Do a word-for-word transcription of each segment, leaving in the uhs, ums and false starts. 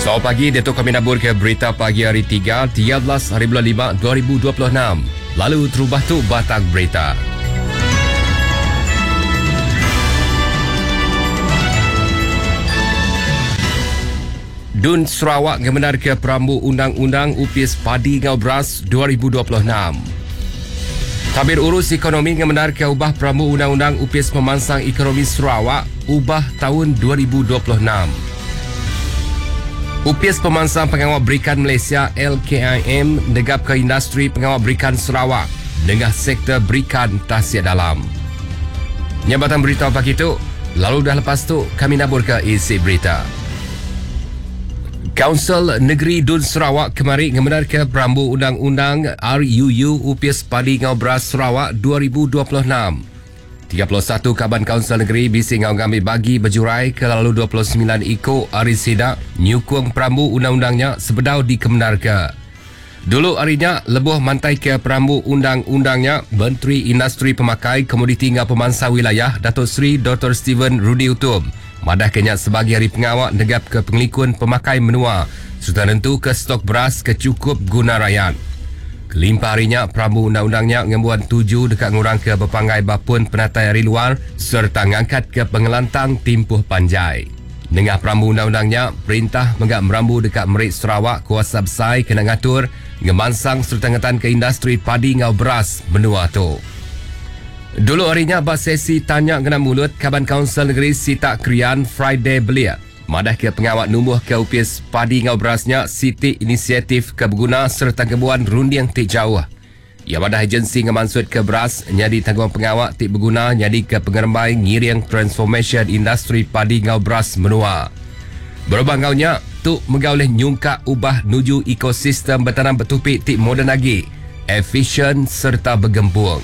Selamat pagi, Datuk kami nabur ke berita pagi hari tiga, tiga belas hari bulan lima dua ribu dua puluh enam. Lalu terubah tu batang berita. Dun Sarawak ngebenar ke perambu Undang-Undang U P I S Padi Ngau Beras dua ribu dua puluh enam. Tabir Urus Ekonomi ngebenar ke ubah perambu Undang-Undang U P I S Pemansang Ekonomi Sarawak ubah tahun dua ribu dua puluh enam. U P I S Pemansang Pengawal Berikan Malaysia L K I M negap ke industri pengawal berikan Sarawak dengan sektor berikan tasik dalam. Nyabatan berita pagi itu, lalu dah lepas tu kami nabur ke isi berita. Kaunsil Negeri Dun Sarawak kemari ngebenar ke perambu Undang-Undang R U U U P I S Padi Ngau Beras Sarawak dua ribu dua puluh enam. tiga puluh satu Kaban Kaunsil Negeri bisi ngau ngambil bagi berjurai ke lalu dua puluh sembilan ikut hari sidak nyukung perambu undang-undangnya sebedau dikebenar ke. Dulu harinya lebuh mantai ke perambu undang-undangnya Menteri Industri Pemakai Komoditi ngau Pemansang Wilayah Datuk Seri Doktor Steven Rudi Utum madah kenyak sebagai hari pengawal negap ke pengelikun pemakai menua serta nentu ke stok beras kecukup guna rakyat. Kelimpah harinya perambu undang-undangnya ngembuan tuju dekat ngurang ke berpanggai bapun penatai hari luar serta ngangkat ke pengelantang timpuh panjai. Dengan perambu undang-undangnya, perintah menggak merambu dekat Merit Sarawak kuasa besar kena ngatur ngemansang serta ngetan ke industri padi ngau beras benua tu. Dulu harinya bak sesi tanya kena mulut Kaban Kaunsil Negeri Sita Krian Friday belia. Madah ke pengawat numbuh ke U P I S Padi Ngau Berasnya Siti Inisiatif Keberguna serta kebuan rundi yang tik jauh. Ia madah agensi ngemansud ke beras nyadi tanggungan pengawat tik berguna nyadi ke pengerembai ngiriang transformation industri padi ngau beras menua. Berubah ngaunya, tu mengaulih nyungkak ubah nuju ekosistem bertanam bertupik tik moden lagi, efisien serta bergembung.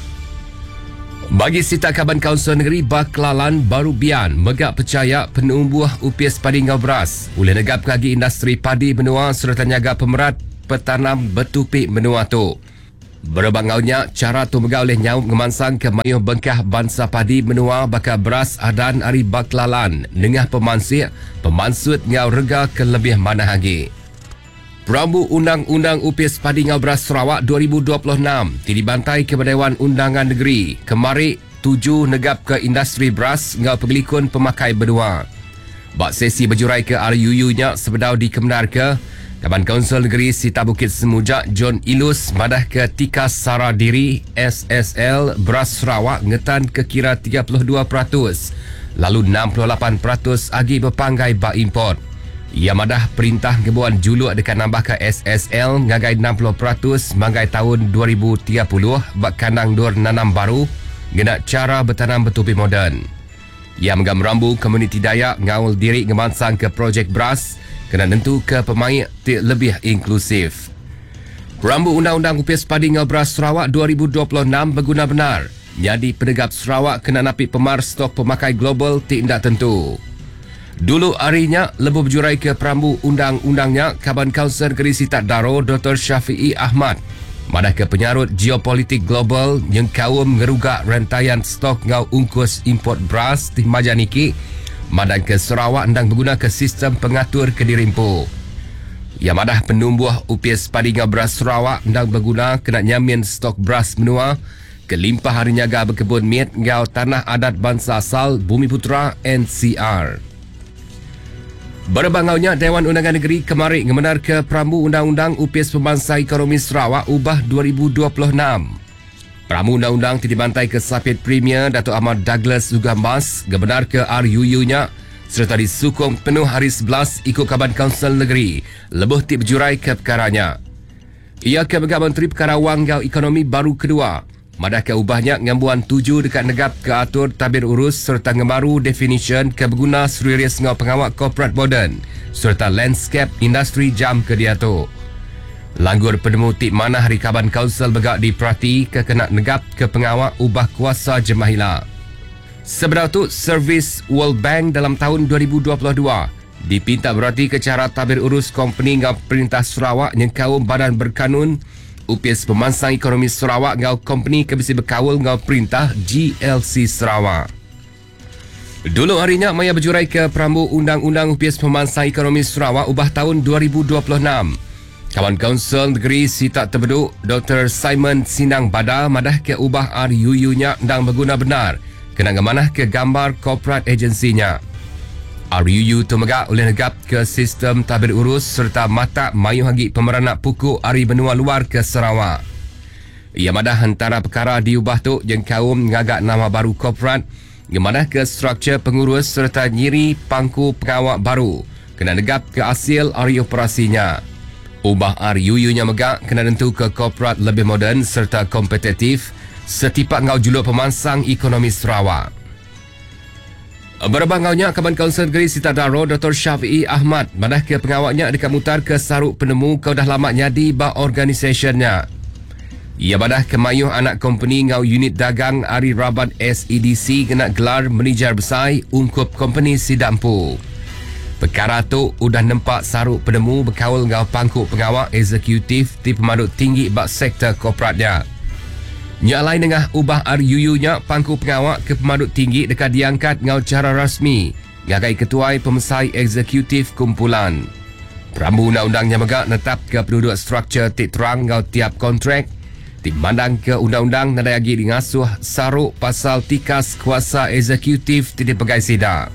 Bagi Sita Kaban Kaunsil Negeri Baklalan Baru Bian megak percaya penumbuh U P I S Padi Ngau Beras boleh negap kaki industri padi benua serta nyaga pemerat petanam bertupik benua tu. Berbangaunya cara tu megak oleh nyau ngemansang ke mayuh bengkah bangsa padi benua bakal beras adan ari Baklalan nengah pemansir pemansud ngau rega ke lebih mana lagi. Perambu Undang-Undang U P I S Padi Ngau Beras Sarawak dua ribu dua puluh enam dibantai ke Dewan Undangan Negeri. Kemari tuju negap ke industri beras ngau pengelikun pemakai benua. Bak sesi berjurai ke R U U-nya sebedau dikebenar ke Kaban Kaunsil Negeri Sita Bukit Semujak John Ilus madah ke Tika Sara Diri S S L Beras Sarawak ngetan ke kira tiga puluh dua peratus lalu enam puluh lapan peratus agi berpanggai bak import. Ia madah perintah kebuan juluk dekat nambah ke S S L ngagai enam puluh peratus manggai tahun dua ribu tiga puluh bak kandang dur nanam baru gena cara bertanam bertupi moden. Ia menggam rambu komuniti Dayak ngaul diri ngemansang ke projek beras kena nentu ke pemain lebih inklusif. Perambu Undang-Undang U P I S Padi Ngau Beras Sarawak dua ribu dua puluh enam berguna benar. Jadi penegap Sarawak kena napi pemar stok pemakai global tidak tentu. Dulu harinya lebih berjurai ke perambu undang-undangnya Kaban Kaunsil Negeri Sita Daro Doktor Syafi'i Ahmad madah ke penyarut geopolitik global yang kaum ngerugak rantaian stok ngau ungkus import beras di Majaniki madah ke Sarawak ndang berguna ke sistem pengatur kedirimpu. Ia madah penumbuh U P I S Padi Ngau Beras Sarawak ndang berguna kena nyamin stok beras menua kelimpah hari nyaga berkebun miet ngau tanah adat bangsa asal Bumi Putra N C R. Berbangaunya Dewan Undangan Negeri kemari ngebenar ke perambu Undang-Undang U P I S Pemansang Ekonomi Sarawak ubah dua ribu dua puluh enam. Perambu Undang-Undang dibantai ke Sapit Premier Datuk Ahmad Douglas Zugambas ngebenar ke R U U-nya serta disukung penuh hari sebelas ikut Kaban Kaunsil Negeri lebih tip berjurai ke perkaranya. Ia ke Megak Menteri Perkara Wang Ngau Ekonomi baru kedua madah ke ubahnya ngambuan tuju dekat negap ke atur tabir urus serta ngemaru definition ke berguna serius ngau pengawal corporate modern serta landscape industri jam ke dia tu. Langgur penemu tik mana hari Kaban Kaunsil begak diperhati ke kena negap ke pengawal ubah kuasa jemahila. Sebenarnya tu Servis World Bank dalam tahun dua ribu dua puluh dua dipinta berhati ke cara tabir urus company ngau Perintah Sarawak yang kaum badan berkanun U P I S Pemansang Ekonomi Sarawak ngau company kebisi berkawal ngau perintah G L C Sarawak. Dulu harinya maya berjurai ke Perambu Undang-Undang U P S Pemansang Ekonomi Sarawak ubah tahun dua ribu dua puluh enam. Kawan Kaunsil Negeri Sitak Terbeduk Doktor Simon Sinang Bada madah ke ubah R U U-nya dan berguna benar kena gemanah ke gambar korporat agensinya. R U U tumegak oleh negap ke sistem tabir urus serta mata mayu hagi pemeranak pukul ari benua luar ke Sarawak. Ia madah antara perkara diubah tu yang kaum ngagak nama baru korporat, gemadah ke struktur pengurus serta nyiri pangku pengawak baru kena negap ke hasil ari operasinya. Ubah R U U-nya megak kena tentu ke korporat lebih moden serta kompetitif setipak ngau juluk pemansang ekonomi Sarawak. Berbangaunya Kaban Kaunsil Negeri Sitak Daro Doktor Syafiee Ahmad madah ke pengawaknya dekat mutar ke saruk penemu kau dah lama nyadi ba organisasinya. Ia madah ke mayuh anak company ngau unit dagang Ari Rabat S E D C kena gelar manager besar ungkup company Sidampu. Perkara tu udah nampak saruk penemu berkawal ngau pangkuk pengawak eksekutif di pemaduk tinggi bak sektor korporatnya. Nyak lain dengan ubah R U U-nya pangku pengawak ke pemaduk tinggi dekat diangkat ngau cara rasmi ngagai ketuai pemesai eksekutif kumpulan. Perambu undang-undangnya megak netap ke penduduk struktur tik terang ngau tiap kontrak dimandang ke undang-undang nadai lagi dingasuh saruk pasal tikas kuasa eksekutif di pegai sida.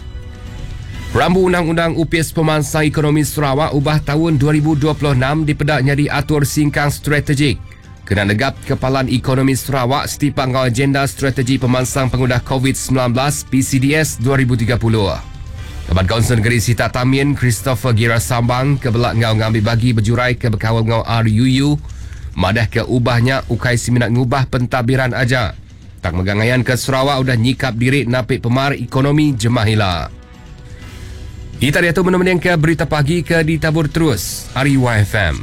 Perambu undang-undang U P S Pemansang Ekonomi Sarawak ubah tahun dua ribu dua puluh enam dipedak nyadi atur singkang strategik kena negap Kepalan Ekonomi Sarawak setipak ngau agenda strategi pemansang pengudah COVID sembilan belas P C D S dua ribu tiga puluh. Kaban Kaunsil Negeri Sitak Tamin Christopher Gira Sambang kebelak ngau ngambil bagi berjurai ke berkawal ngau R U U madah ke ubahnya ukai siminat ngubah pentadbiran aja. Tak megangayan ke Sarawak udah nyikap diri napik pemar ekonomi jemahila. Kita dia tu menemukan ke berita pagi ke ditabur terus Ari Y F M.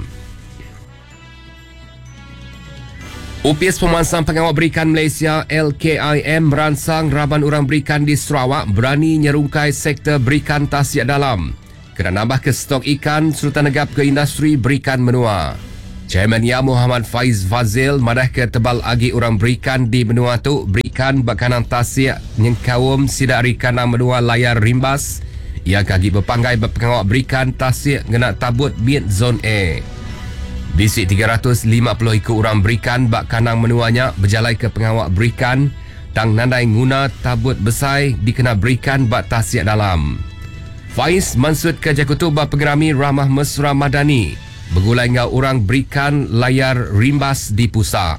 U P S Pemansang Pengawak Berikan Malaysia L K I M meransang Raban Orang Berikan di Sarawak berani nyerungkai sektor berikan tasiak dalam kena nambah ke stok ikan serta negap ke industri berikan menua. Chairman Ya Muhammad Faiz Fazil madah ke tebal agi orang berikan di menua tu berikan bakanan tasiak yang kaum sidak rikanang menua layar rimbas ia kagi berpanggai berpengawak berikan tasiak kena tabut biit zon A. Bisik tiga ratus lima puluh ikut orang berikan bak kanang menuanya berjalai ke pengawak berikan tang nandai guna tabut besar dikena berikan bak tasiak dalam. Faiz mansud ke Jakutu bak pengerami Ramah Mesra Madani bergulai ngau orang berikan layar rimbas di pusat.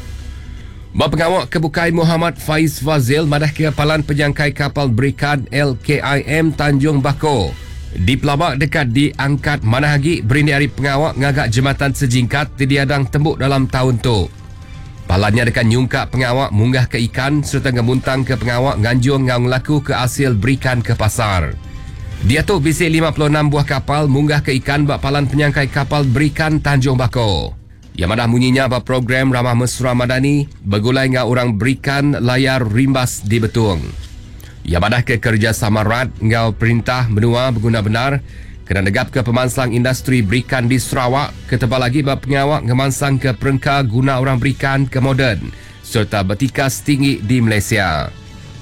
Bak pengawak kebukai Muhammad Faiz Fazil madah ke Kepalan Penyangkai Kapal Berikan L K I M Tanjung Bako di pelabak dekat diangkat mana lagi berini hari pengawak ngagak jematan sejingkat di diadang tembuk dalam tahun tu. Palannya dekat nyungkak pengawak munggah ke ikan serta ngemuntang ke pengawak nganjung ngau laku ke hasil berikan ke pasar. Dia tu bisik lima puluh enam buah kapal munggah ke ikan bak palan penyangkai kapal berikan Tanjung Bako. Yang mana bunyinya bak program Ramah Mesra Madani bergulai ngau orang berikan layar rimbas di Betung. Ia madah ke kerjasama rat ngau perintah benua berguna benar kena negap ke pemansang industri berikan di Sarawak ketebal lagi bab pengawak ngemansang ke perengka guna orang berikan ke moden serta bertikas tinggi di Malaysia.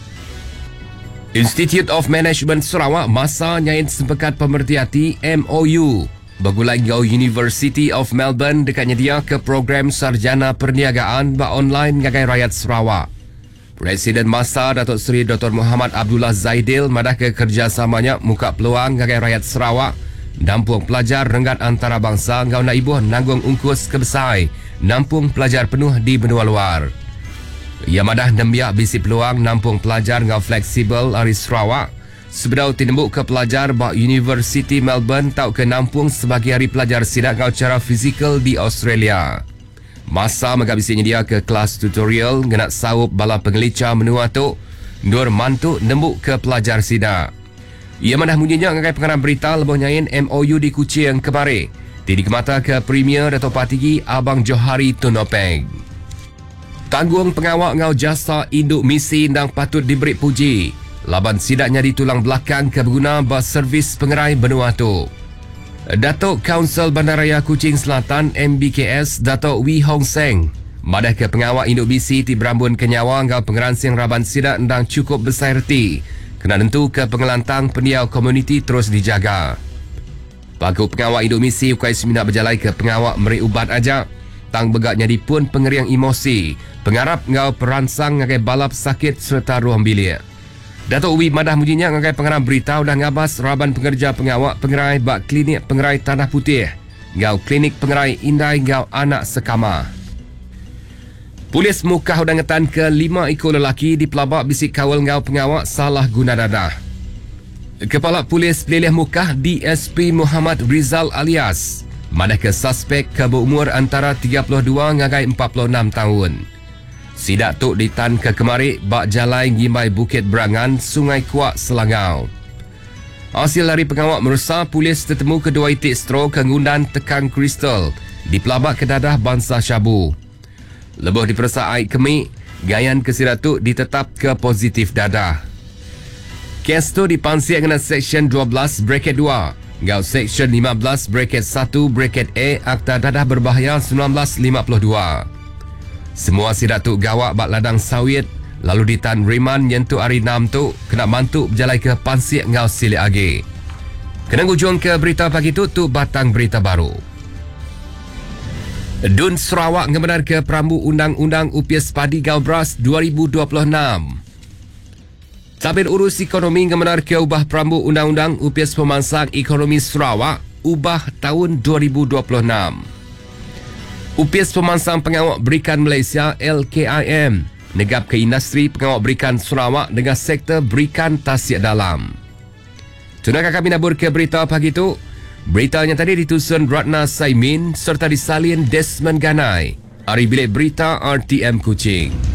Institute of Management Sarawak masa nyain sepekat pemerhati M O U bergulai ngau University of Melbourne dekat nyedia ke program sarjana perniagaan ba online ngagai rakyat Sarawak. Presiden Masa Datuk Seri Doktor Muhammad Abdullah Zaidil madah ke kerjasamanya muka peluang ngagai rakyat Sarawak nampung pelajar renggat antarabangsa ngau nak ibuh nanggung ungkus kebesai nampung pelajar penuh di benua luar. Ia madah nembiak bisi peluang nampung pelajar ngau fleksibel dari Sarawak sebedau tinembuk ke pelajar bak University Melbourne tau ke nampung sebagai hari pelajar sidak ngau cara fizikal di Australia. Masa megabisi dia ke kelas tutorial ngenak saup bala pengelicah menua tu nur mantu nembuk ke pelajar sida. Ia manah munyinya ngagai pengarang berita lebih nyain M O U di Kuching kemari. Tidi kemata ke Premier Dato' Patigi Abang Johari Tunopeng. Tanggung pengawak ngau jasa induk misi nang patut diberi puji. Laban sidaknya di tulang belakang ke berguna bas servis pengerai benua tu. Datuk Kaunsil Bandaraya Kuching Selatan M B K S Datuk Wee Hong Seng madah ke pengawak induk bisi ti berambun kenyawa ngau pengeransing raban sidak ndang cukup besar reti Kena tentu ke pengelantang pendiau komuniti terus dijaga. Paku pengawal Indomisi ukai semina berjalai ke pengawal meri ubat aja. Tang begak nyadi pun pengeriang emosi. Pengarap ngau peransang ngagai balap sakit serta ruang bilik. Datuk Ubi madah mujinya ngagai pengarap berita udah ngabas raban pengerja pengawal pengerai bak klinik pengerai Tanah Putih. Ngau klinik pengerai Indai ngau anak sekama. Polis mukah udah ngetan ke lima ekor lelaki di pelabak bisik kawal ngau pengawal salah guna dadah. Kepala Polis Pelilih Mukah D S P Muhammad Rizal alias madah ke suspek ke berumur antara tiga puluh dua ngagai empat puluh enam tahun. Sidak tuk ditan ke kemari bak jalai ngimai Bukit Berangan, Sungai Kuak, Selangau. Hasil dari pengawal merusa, polis tertemu kedua itik stro ke ngundan tekan kristal di pelabak kedadah bangsa Syabu. Lebih diperasa air kemik, gayan kesiratuk ditetap ke positif dadah. Kes tu dipansir dengan Seksyen dua belas Bracket dua, ngau Seksyen lima belas Bracket satu Bracket A Akta Dadah Berbahaya seribu sembilan ratus lima puluh dua. Semua sidak tu gawak bak ladang sawit, lalu ditan riman yang tu hari enam tu kena bantu berjalai ke pansir ngau silik agi. Kena hujung ke berita pagi tu, tu batang berita baru. Dun Sarawak ngebenar ke perambu Undang-Undang Upias Padi Gau Beras dua ribu dua puluh enam. Tabir Urus Ekonomi ngebenar ke ubah perambu Undang-Undang Upias Pemangsang Ekonomi Sarawak ubah tahun dua ribu dua puluh enam. Upias Pemangsang Pengawak Berikan Malaysia L K I M negap ke industri pengawak berikan Sarawak dengan sektor berikan tasik dalam. Tunakah kami nabur ke berita pagi tu? Beritanya tadi ditusun Ratna Saimin serta disalin Desmond Ganai. Hari Bilik Berita R T M Kuching.